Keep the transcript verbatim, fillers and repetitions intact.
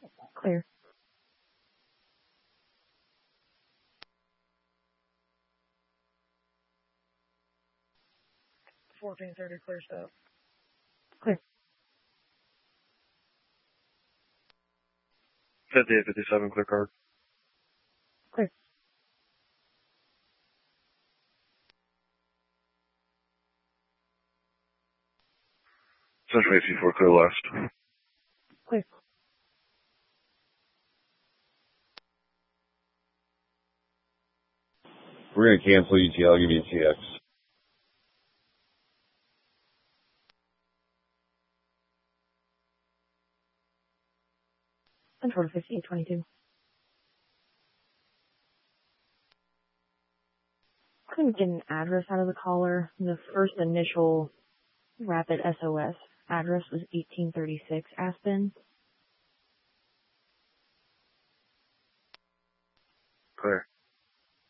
Clear. fourteen thirty, clear step. Clear. fifty-eight fifty-seven, clear card. Clear. Central A C four, clear last. Clear. We're going to cancel E T L, give you a T X. Control to fifty-eight twenty-two. Couldn't get an address out of the caller. The first initial rapid S O S address was eighteen thirty-six Aspen. Clear.